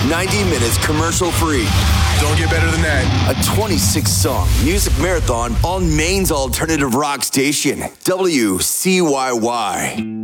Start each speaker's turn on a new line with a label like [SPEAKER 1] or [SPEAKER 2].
[SPEAKER 1] 90 minutes commercial free.
[SPEAKER 2] Don't get better than that.
[SPEAKER 1] A 26-song music marathon on Maine's alternative rock station, WCYY.